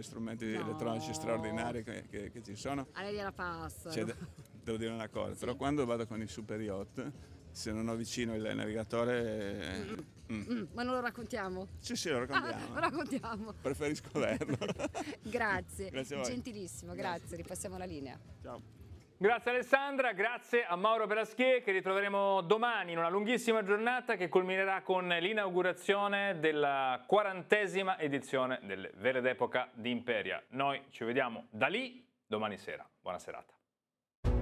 strumenti elettronici straordinari che ci sono. A lei gliela passo. Devo dire una cosa, però quando vado con i super yacht, se non ho vicino il navigatore... Ma non lo raccontiamo? Sì, lo raccontiamo. Lo raccontiamo. Preferisco averlo. Grazie, Grazie a voi. Gentilissimo, grazie, ripassiamo la linea. Ciao. Grazie Alessandra, grazie a Mauro Pelaschier, che ritroveremo domani in una lunghissima giornata che culminerà con l'inaugurazione della 40ª edizione delle Vere d'Epoca di Imperia. Noi ci vediamo da lì domani sera. Buona serata.